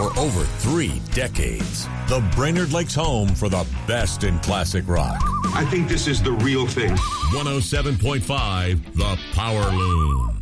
for over 3 decades. The Brainerd Lakes home for the best in classic rock. I think this is the real thing. 107.5 The Power Loom.